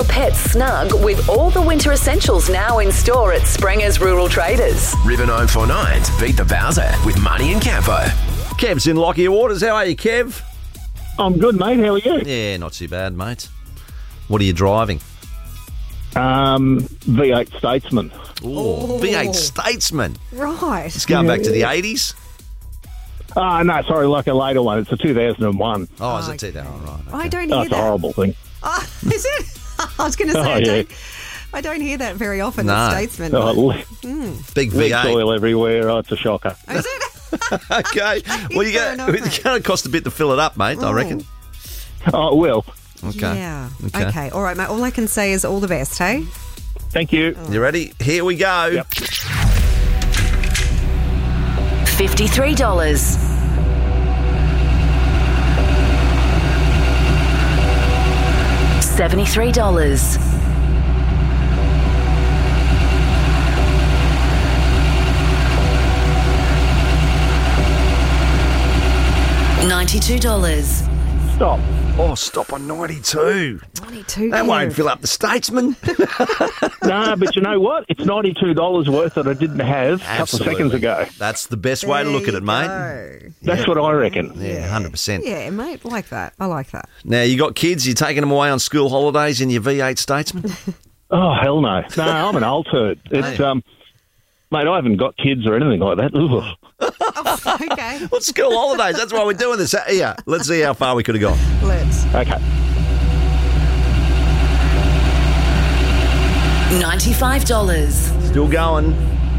Pets snug with all the winter essentials now in store at Sprenger's Rural Traders. River 949 Beat the Bowser with Money and Campo. Kev's in Lockyer Waters. How are you, Kev? I'm good, mate. How are you? Yeah, not too bad, mate. What are you driving? V8 Statesman. Oh, V8 Statesman. Right. It's going back to the 80s. No, sorry, like a later one. It's a 2001. Oh, is it 2000? Oh, right. Okay. I don't Oh, hear it's a that. horrible thing. Oh, is it? I was going to say, Oh, yeah. I don't hear that very often, No. the Statesman. Big Leak V8. oil everywhere. Oh, it's a shocker. Oh, is it? Okay. Well, Fair enough, it's mate. going to cost a bit to fill it up, mate, I reckon. Oh, it will. Okay. Yeah. Okay. Okay. All right, mate. All I can say is all the best, hey? Thank you. You ready? Here we go. Yep. $53. $73. $92. Stop. Oh, stop on 92. 92. That won't Kev. fill up the Statesman. No, but you know what? It's $92 worth that I didn't have a couple of Absolutely. seconds ago. That's the best way to look at it, mate. Go. That's what I reckon. Yeah, 100%. Yeah, mate. Like that. I like that. Now, you got kids, you're taking them away on school holidays in your V8 Statesman? Oh, hell no. No, I'm an old turd. It's, mate, I haven't got kids or anything like that. Ugh. Okay. Well, school holidays, that's why we're doing this. Here, let's see how far we could have gone. Let's. Okay. $95. Still going.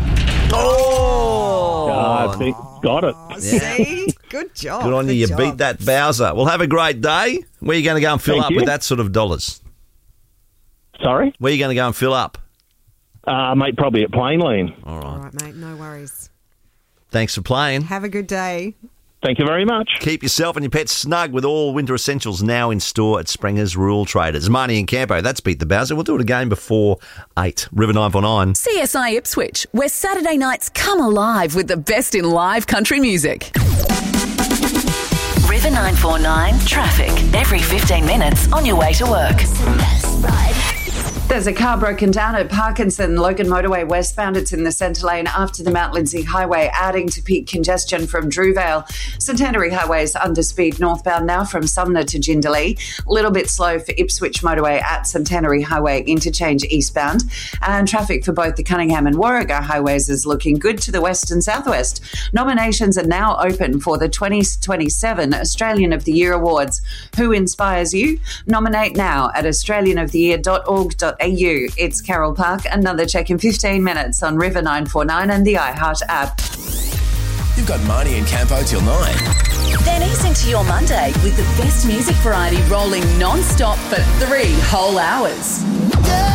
Oh! I think got it. See? Good job. Good on you. You job. beat that Bowser. Well, have a great day. Where are you going to go and fill Thank up you. with that sort of dollars? Sorry? Where are you going to go and fill up? Mate, probably at Plain Lane. All All right. right, mate. No worries. Thanks for playing. Have a good day. Thank you very much. Keep yourself and your pets snug with all winter essentials now in store at Sprenger's Rural Traders. Marnie and Campo, that's Beat the Bowser. We'll do it again before 8. River 949. CSI Ipswich, where Saturday nights come alive with the best in live country music. River 949 traffic. Every 15 minutes on your way to work. There's a car broken down at Parkinson, Logan Motorway westbound. It's in the centre lane after the Mount Lindesay Highway, adding to peak congestion from Drewvale. Centenary Highway is under speed northbound now from Sumner to Jindalee. A little bit slow for Ipswich Motorway at Centenary Highway interchange eastbound. And traffic for both the Cunningham and Warragah highways is looking good to the west and southwest. Nominations are now open for the 2027 Australian of the Year Awards. Who inspires you? Nominate now at australianoftheyear.org.au. It's Carol Park. Another check in 15 minutes on River 949 and the iHeart app. You've got Marnie and Campo till 9. Then ease into your Monday with the best music variety rolling non-stop for 3 whole hours.